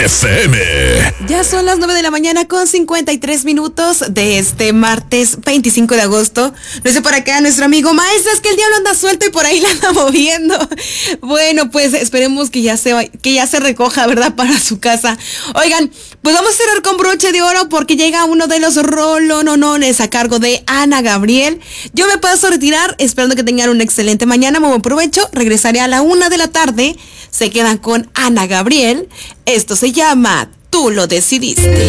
FM. Ya son las 9 de la mañana con 53 minutos de este martes 25 de agosto. No sé por acá nuestro amigo maestro, es que el diablo anda suelto y por ahí la anda moviendo. Bueno, pues esperemos que ya se recoja, ¿verdad? Para su casa. Oigan, pues vamos a cerrar con broche de oro porque llega uno de los rolononones a cargo de Ana Gabriel. Yo me paso a retirar esperando que tengan una excelente mañana. Muy buen provecho. Regresaré a la 1 de la tarde. Se quedan con Ana Gabriel. Esto se llama Tú lo decidiste.